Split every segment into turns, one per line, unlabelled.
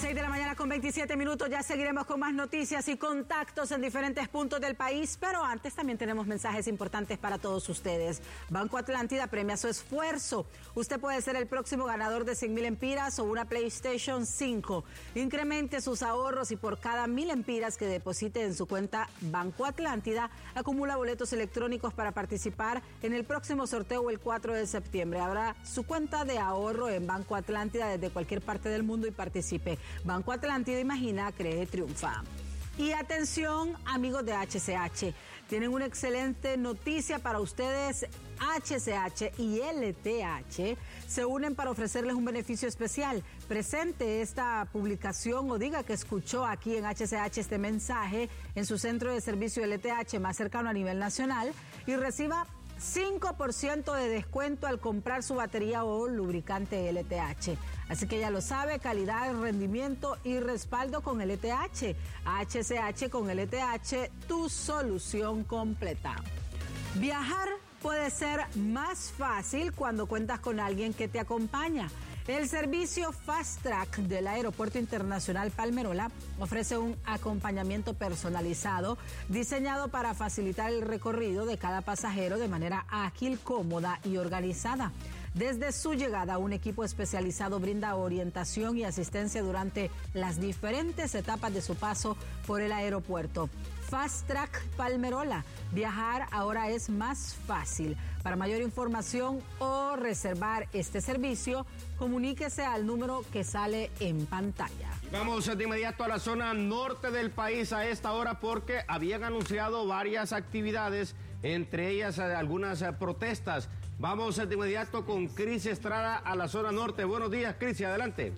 6 de la mañana con 27 minutos, ya seguiremos con más noticias y contactos en diferentes puntos del país, pero antes también tenemos mensajes importantes para todos ustedes. Banco Atlántida premia su esfuerzo. Usted puede ser el próximo ganador de 100,000 empiras o una PlayStation 5. Incremente sus ahorros y por cada 1,000 empiras que deposite en su cuenta Banco Atlántida, acumula boletos electrónicos para participar en el próximo sorteo el 4 de septiembre. Abra su cuenta de ahorro en Banco Atlántida desde cualquier parte del mundo y participe. Banco Atlántida, imagina, cree, triunfa. Y atención, amigos de HCH, tienen una excelente noticia para ustedes. HCH y LTH se unen para ofrecerles un beneficio especial. Presente esta publicación o diga que escuchó aquí en HCH este mensaje en su centro de servicio LTH más cercano a nivel nacional y reciba 5% de descuento al comprar su batería o lubricante LTH. Así que ya lo sabe, calidad, rendimiento y respaldo con LTH. HCH con LTH, tu solución completa. Viajar puede ser más fácil cuando cuentas con alguien que te acompaña. El servicio Fast Track del Aeropuerto Internacional Palmerola ofrece un acompañamiento personalizado diseñado para facilitar el recorrido de cada pasajero de manera ágil, cómoda y organizada. Desde su llegada, un equipo especializado brinda orientación y asistencia durante las diferentes etapas de su paso por el aeropuerto. Fast Track Palmerola. Viajar ahora es más fácil. Para mayor información o reservar este servicio, comuníquese al número que sale en pantalla.
Vamos de inmediato a la zona norte del país a esta hora porque habían anunciado varias actividades, entre ellas algunas protestas. Vamos de inmediato con Cris Estrada a la zona norte. Buenos días, Cris, adelante.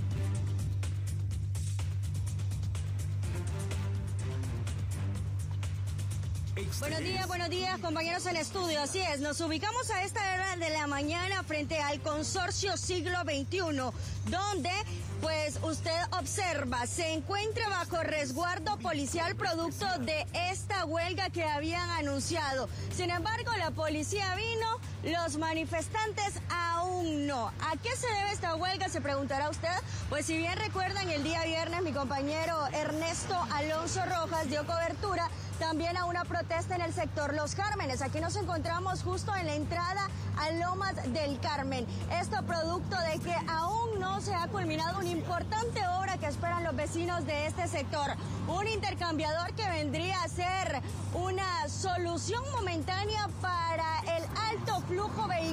Buenos días, compañeros en estudio. Así es, nos ubicamos a esta hora de la mañana frente al Consorcio Siglo XXI, donde, pues, usted observa, se encuentra bajo resguardo policial producto de esta huelga que habían anunciado. Sin embargo, la policía vino, los manifestantes aún no. ¿A qué se debe esta huelga? Se preguntará usted. Pues si bien recuerdan, el día viernes mi compañero Ernesto Alonso Rojas dio cobertura también a una protesta en el sector Los Cármenes. Aquí nos encontramos justo en la entrada a Lomas del Carmen. Esto producto de que aún no se ha culminado una importante obra que esperan los vecinos de este sector. Un intercambiador que vendría a ser una solución momentánea para el alto flujo vehicular